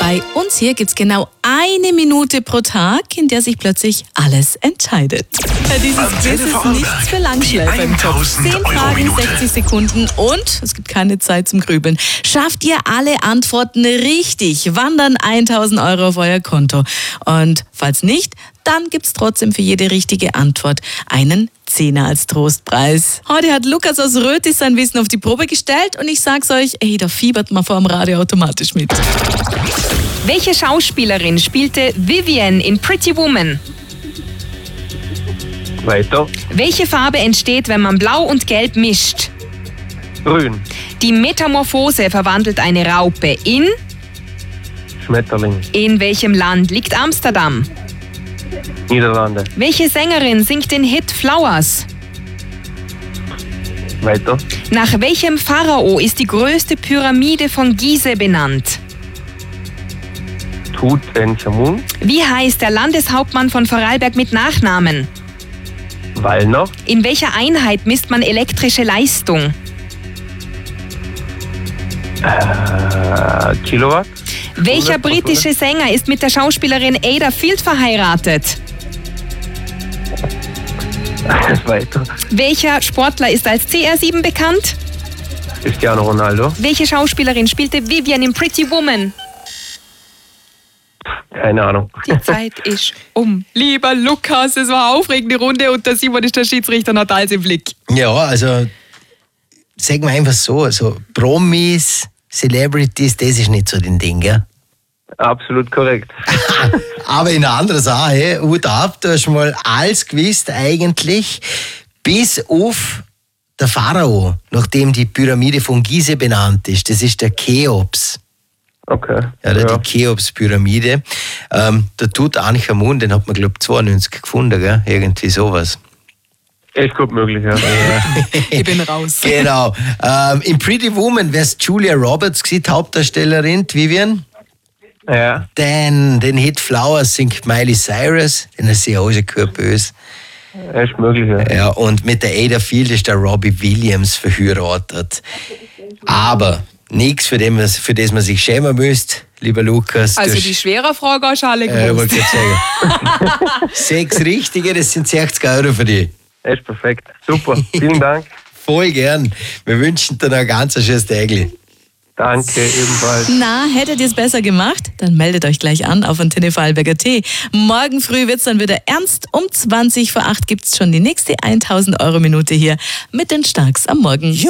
Bei uns hier gibt es genau 1 Minute pro Tag, in der sich plötzlich alles entscheidet. Dieses Quiz ist nichts für Langschläfer im Kopf. 10 Fragen, 60 Sekunden und es gibt keine Zeit zum Grübeln. Schafft ihr alle Antworten richtig, wandern 1.000 € auf euer Konto. Und falls nicht, dann gibt's trotzdem für jede richtige Antwort einen 10er als Trostpreis. Heute hat Lukas aus Rötis sein Wissen auf die Probe gestellt und ich sag's euch, da fiebert man vor dem Radio automatisch mit. Welche Schauspielerin spielte Vivian in Pretty Woman? Weiter. Welche Farbe entsteht, wenn man Blau und Gelb mischt? Grün. Die Metamorphose verwandelt eine Raupe in? Schmetterling. In welchem Land liegt Amsterdam? Niederlande. Welche Sängerin singt den Hit Flowers? Weiter. Nach welchem Pharao ist die größte Pyramide von Gizeh benannt? Tutanchamun. Wie heißt der Landeshauptmann von Vorarlberg mit Nachnamen? Wallner. In welcher Einheit misst man elektrische Leistung? Kilowatt. Welcher britische Sänger ist mit der Schauspielerin Ada Field verheiratet? Weiter. Welcher Sportler ist als CR7 bekannt? Cristiano Ronaldo. Welche Schauspielerin spielte Vivian in Pretty Woman? Keine Ahnung. Die Zeit ist um. Lieber Lukas, es war eine aufregende Runde und der Simon ist der Schiedsrichter und hat alles im Blick. Ja, also sagen wir einfach so, also Promis, Celebrities, das ist nicht so dein Ding, gell? Absolut korrekt. Aber in einer anderen Sache, Hut ab, du hast mal alles gewusst eigentlich, bis auf der Pharao, nachdem die Pyramide von Gizeh benannt ist. Das ist der Cheops. Okay. Ja, die Cheops-Pyramide. Der Tutanchamun, den hat man, glaube ich, 92 gefunden, gell? Irgendwie sowas. Echt gut möglich, ja. Ich bin raus. Genau. In Pretty Woman wär's Julia Roberts gewesen, die Hauptdarstellerin, die Vivian. Ja. Den Hit Flowers singt Miley Cyrus, den hast du ja auch schon gehört, böse. Echt möglich, ja. Ja, und mit der Ada Field ist der Robbie Williams verheiratet. Aber nichts, für das man sich schämen müsste, lieber Lukas. Also die schwere Frage hast du alle gewusst. Wollte ich sagen. 6 richtige, das sind 60 € für dich. Echt perfekt. Super. Vielen Dank. Voll gern. Wir wünschen dir noch ein ganz schönes Tägli. Danke, ebenfalls. Na, hättet ihr es besser gemacht? Dann meldet euch gleich an auf Antenne Vorarlberger Tee. Morgen früh wird's dann wieder ernst. Um 20 vor 8 gibt's schon die nächste 1.000 € Minute hier mit den Starks am Morgen.